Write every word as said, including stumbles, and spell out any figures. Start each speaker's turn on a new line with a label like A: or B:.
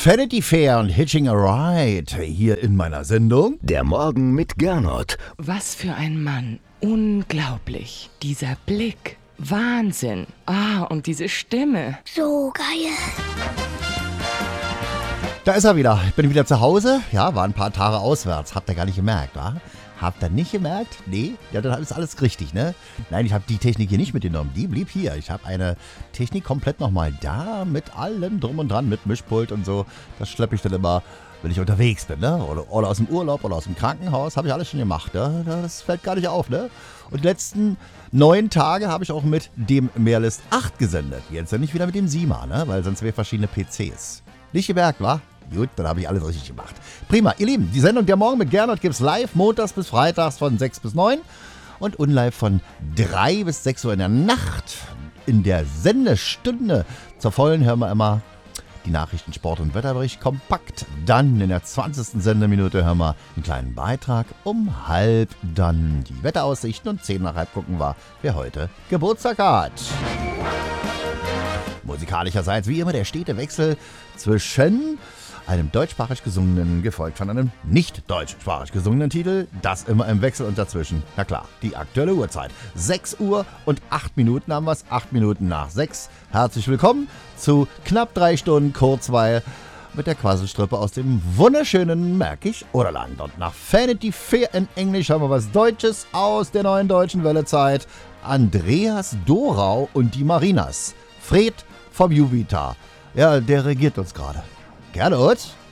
A: Vanity Fair und Hitching a Ride hier in meiner Sendung.
B: Der Morgen mit Gernot.
C: Was für ein Mann. Unglaublich. Dieser Blick. Wahnsinn. Ah, und diese Stimme.
D: So geil.
A: Da ist er wieder. Ich bin wieder zu Hause. Ja, war ein paar Tage auswärts. Habt ihr gar nicht gemerkt, wa? Habt ihr nicht gemerkt? Nee? Ja, dann ist alles richtig, ne? Nein, ich habe die Technik hier nicht mitgenommen. Die blieb hier. Ich habe eine Technik komplett nochmal da mit allem drum und dran, mit Mischpult und so. Das schleppe ich dann immer, wenn ich unterwegs bin, ne? Oder, oder aus dem Urlaub oder aus dem Krankenhaus. Habe ich alles schon gemacht, ne? Das fällt gar nicht auf, ne? Und die letzten neun Tage habe ich auch mit dem Mehrlist acht gesendet. Jetzt nicht wieder mit dem Sima, ne? Weil sonst wäre verschiedene P Cs. Nicht gemerkt, wa? Gut, dann habe ich alles richtig gemacht. Prima, ihr Lieben, die Sendung Der Morgen mit Gernot gibt es live montags bis freitags von sechs bis neun und unlive von drei bis sechs Uhr in der Nacht. In der Sendestunde zur vollen hören wir immer die Nachrichten, Sport und Wetterbericht kompakt. Dann in der zwanzigsten Sendeminute hören wir einen kleinen Beitrag. Um halb dann die Wetteraussichten und zehn nach halb gucken wir, wer heute Geburtstag hat. Musikalischerseits wie immer der stete Wechsel zwischen einem deutschsprachig gesungenen, gefolgt von einem nicht deutschsprachig gesungenen Titel. Das immer im Wechsel und dazwischen, na klar, die aktuelle Uhrzeit. sechs Uhr und acht Minuten haben wir es, acht Minuten nach sechs. Herzlich willkommen zu knapp drei Stunden Kurzweil mit der Quasselstrippe aus dem wunderschönen Märkisch-Oderland. Und nach Vanity Fair in Englisch haben wir was Deutsches aus der neuen deutschen Wellezeit. Andreas Dorau und die Marinas. Fred vom Juvita. Ja, der regiert uns gerade. Gernot?